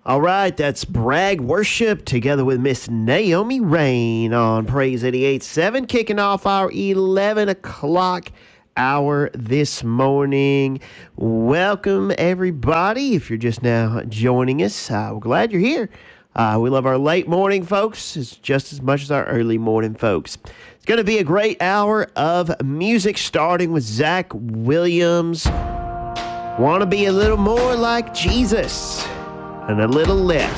All right, that's Bragg Worship together with Miss Naomi Rain on Praise 88.7, kicking off our 11 o'clock hour this morning. Welcome, everybody. If you're just now joining us, we're glad you're here. We love our late morning folks just as much as our early morning folks. It's going to be a great hour of music, starting with Zach Williams. Want to be a little more like Jesus and a little less